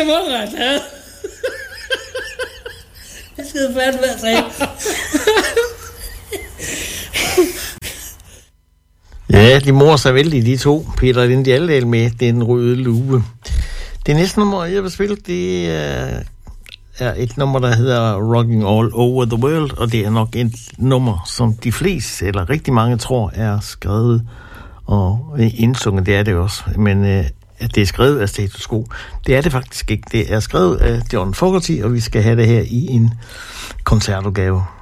det mundret, ja. Det skal fandme være sig. Ja, de morer sig vældig, de to. Peter Linde Hjalledal med Den Røde Lue. Det næste nummer, jeg vil spille, det er et nummer, der hedder Rocking All Over the World, og det er nok et nummer, som de fleste, eller rigtig mange, tror er skrevet og indsunget. Det er det også, men at det er skrevet af Status Quo, det er det faktisk ikke. Det er skrevet af John Fogerty, og vi skal have det her i en koncertudgave.